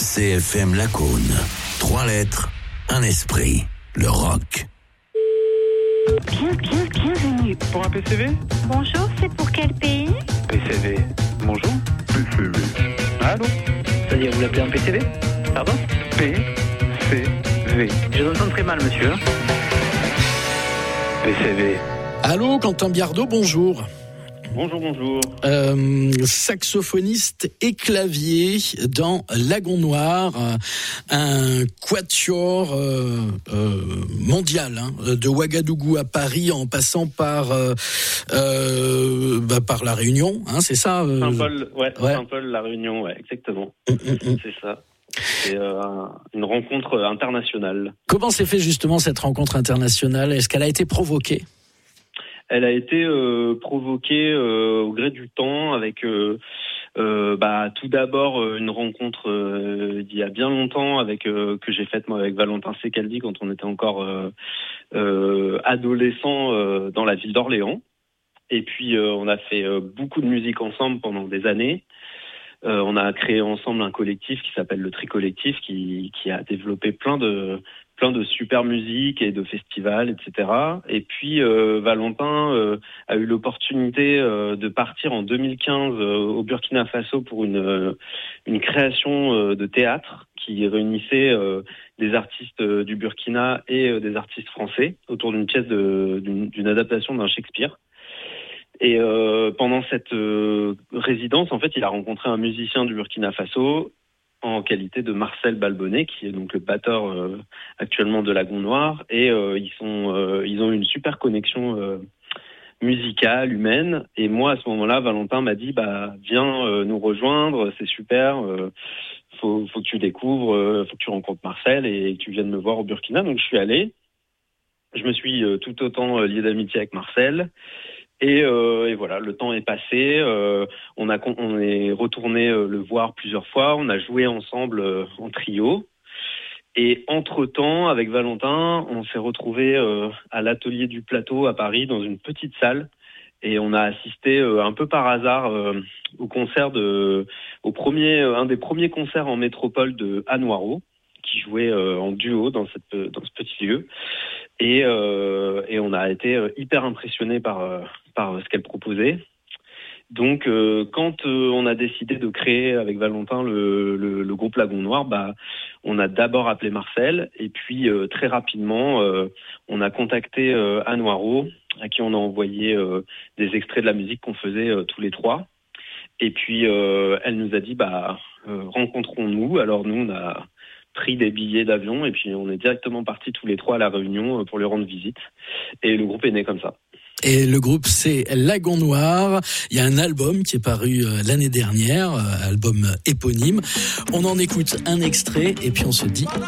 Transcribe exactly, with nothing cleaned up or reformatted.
C F M Lacaune. Trois lettres, un esprit. Le rock. Bien, bien, bienvenue. Pour un P C V ? Bonjour, c'est pour quel pays ? P C V. Bonjour. P C V. Allô ? C'est-à-dire, vous l'appelez un P C V ? Pardon ? P C V. Je vous entends très mal, monsieur. P C V. Allô, Quentin Biardeau, bonjour. Bonjour, bonjour. Euh, saxophoniste et clavier dans Lagon Noir, un quatuor euh, euh, mondial, hein, de Ouagadougou à Paris en passant par euh, euh, bah, par la Réunion, hein, c'est ça euh... Saint-Paul, ouais, ouais. Saint-Paul, la Réunion, ouais, exactement. Mmh, mmh, mmh. C'est ça. C'est euh, une rencontre internationale. Comment s'est fait justement cette rencontre internationale ? Est-ce qu'elle a été provoquée ? Elle a été euh, provoquée euh, au gré du temps avec euh, euh, bah, tout d'abord euh, une rencontre euh, d'il y a bien longtemps avec euh, que j'ai faite moi avec Valentin Secaldi quand on était encore euh, euh, adolescent euh, dans la ville d'Orléans. Et puis euh, on a fait euh, beaucoup de musique ensemble pendant des années. Euh, on a créé ensemble un collectif qui s'appelle le Tri Collectif, qui, qui a développé plein de plein de super musique et de festivals, et cetera. Et puis euh, Valentin euh, a eu l'opportunité euh, de partir en deux mille quinze euh, au Burkina Faso pour une euh, une création euh, de théâtre qui réunissait euh, des artistes euh, du Burkina et euh, des artistes français autour d'une pièce de d'une, d'une adaptation d'un Shakespeare. Et euh, pendant cette euh, résidence, en fait, il a rencontré un musicien du Burkina Faso en qualité de Marcel Balbonnet, qui est donc le batteur euh, actuellement de Lagon Noir. Et euh, ils sont, euh, ils ont eu une super connexion euh, musicale, humaine. Et moi, à ce moment-là, Valentin m'a dit, bah, viens euh, nous rejoindre, c'est super. Euh, faut, faut que tu découvres, euh, faut que tu rencontres Marcel et que tu viennes me voir au Burkina. Donc, je suis allé. Je me suis euh, tout autant euh, lié d'amitié avec Marcel. Et, euh, et voilà, le temps est passé. Euh, on a, on est retourné euh, le voir plusieurs fois. On a joué ensemble euh, en trio. Et entre-temps, avec Valentin, on s'est retrouvé euh, à l'atelier du Plateau à Paris, dans une petite salle. Et on a assisté euh, un peu par hasard euh, au concert de, au premier, un des premiers concerts en métropole de Anne Noiraud, qui jouait euh, en duo dans cette, dans ce petit lieu. Et, euh, et on a été hyper impressionnés par, euh, par ce qu'elle proposait. Donc, euh, quand euh, on a décidé de créer avec Valentin le, le, le groupe Lagon Noir, bah, on a d'abord appelé Marcel, et puis euh, très rapidement, euh, on a contacté euh, Anne Noiraud, à qui on a envoyé euh, des extraits de la musique qu'on faisait euh, tous les trois. Et puis, euh, elle nous a dit, bah, euh, rencontrons-nous. Alors nous, on a pris des billets d'avion et puis on est directement partis tous les trois à La Réunion pour lui rendre visite. Et le groupe est né comme ça. Et le groupe, c'est Lagon Noir. Il y a un album qui est paru l'année dernière, album éponyme. On en écoute un extrait et puis on se dit